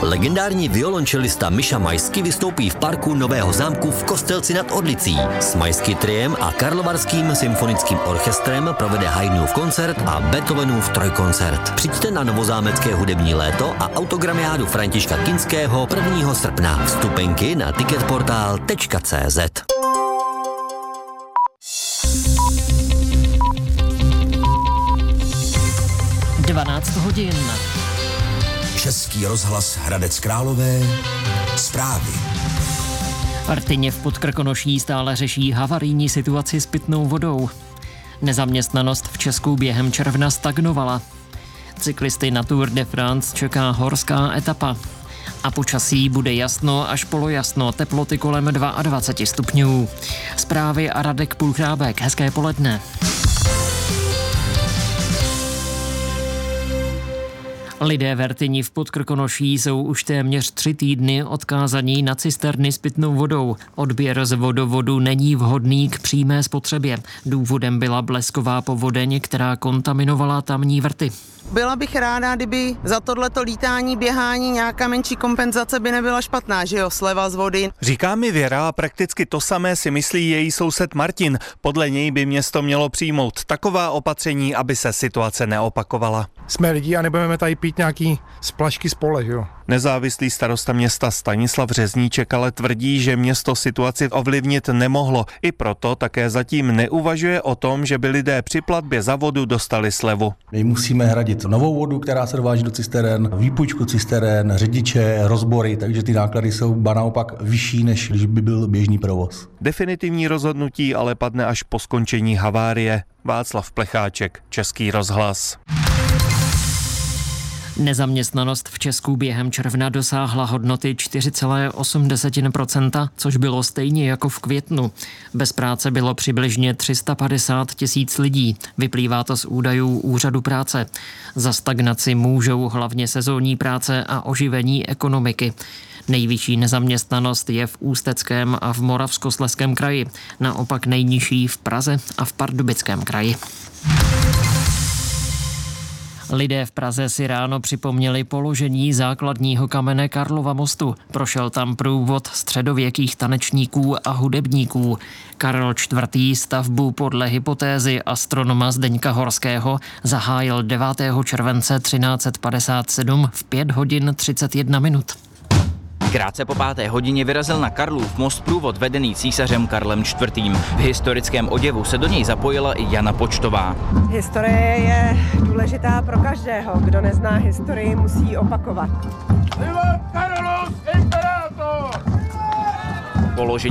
Legendární violončelista Miša Majský vystoupí v parku Nového zámku v Kostelci nad Orlicí. S Majský triem a Karlovarským symfonickým orchestrem provede Haydnův koncert a Beethovenův trojkoncert. Přijďte na novozámecké hudební léto a autogramiádu Františka Kinského 1. srpna. Vstupenky na ticketportal.cz. hodin. Český rozhlas Hradec Králové. Zprávy. Rtyně v Podkrkonoší stále řeší havarijní situaci s pitnou vodou. Nezaměstnanost v Česku během června stagnovala. Cyklisty na Tour de France čeká horská etapa. A počasí bude jasno až polojasno, teploty kolem 22 stupňů. Zprávy a Radek Pulchrábek. Hezké poledne. Lidé v Rtyni v Podkrkonoší jsou už téměř 3 týdny odkázaní na cisterny s pitnou vodou. Odběr z vodovodu není vhodný k přímé spotřebě. Důvodem byla blesková povodeň, která kontaminovala tamní vrty. Byla bych ráda, kdyby za tohleto lítání, běhání nějaká menší kompenzace by nebyla špatná, že jo, sleva z vody. Říká mi Věra a prakticky to samé si myslí její soused Martin. Podle něj by město mělo přijmout taková opatření, aby se situace neopakovala. Jsme lidi a nebudeme tady pít nějaký splašky z pole, jo. Nezávislý starosta města Stanislav Řezníček ale tvrdí, že město situaci ovlivnit nemohlo. I proto také zatím neuvažuje o tom, že by lidé při platbě za vodu dostali slevu. My musíme hradit novou vodu, která se dováží do cisteren, výpůjčku cisteren, řidiče, rozbory, takže ty náklady jsou ba naopak vyšší, než když by byl běžný provoz. Definitivní rozhodnutí ale padne až po skončení havárie. Václav Plecháček, Český rozhlas. Nezaměstnanost v Česku během června dosáhla hodnoty 4,8%, což bylo stejně jako v květnu. Bez práce bylo přibližně 350 000 lidí. Vyplývá to z údajů Úřadu práce. Za stagnaci můžou hlavně sezónní práce a oživení ekonomiky. Nejvyšší nezaměstnanost je v Ústeckém a v Moravskoslezském kraji. Naopak nejnižší v Praze a v Pardubickém kraji. Lidé v Praze si ráno připomněli položení základního kamene Karlova mostu. Prošel tam průvod středověkých tanečníků a hudebníků. Karel IV. Stavbu podle hypotézy astronoma Zdeňka Horského zahájil 9. července 1357 v 5 hodin 31 minut. Krátce po 5. hodině vyrazil na Karlův most průvod vedený císařem Karlem IV. V historickém oděvu se do něj zapojila i Jana Počtová. Historie je důležitá pro každého. Kdo nezná historii, musí ji opakovat. Položení